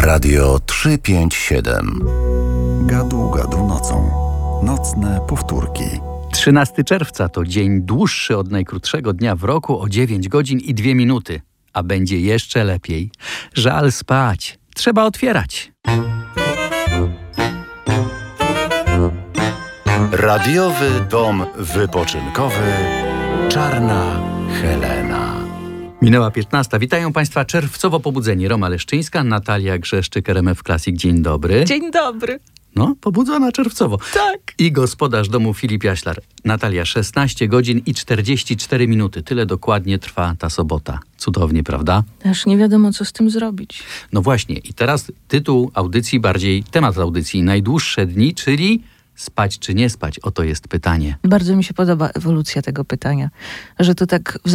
Radio 357. Gadu, gadu nocą. Nocne powtórki. 13 czerwca to dzień dłuższy od najkrótszego dnia w roku o 9 godzin i 2 minuty. A będzie jeszcze lepiej. Żal spać. Trzeba otwierać. Radiowy dom wypoczynkowy Czarna Helena. Minęła 15. Witają Państwa czerwcowo pobudzeni. Roma Leszczyńska, Natalia Grzeszczyk, RMF Classic. Dzień dobry. Dzień dobry. No, pobudzona czerwcowo. Tak. I gospodarz domu Filip Jaślar. Natalia, 16 godzin i 44 minuty. Tyle dokładnie trwa ta sobota. Cudownie, prawda? Aż nie wiadomo, co z tym zrobić. No właśnie. I teraz tytuł audycji, bardziej temat audycji. Najdłuższe dni, czyli spać czy nie spać? Oto jest pytanie. Bardzo mi się podoba ewolucja tego pytania, że to tak w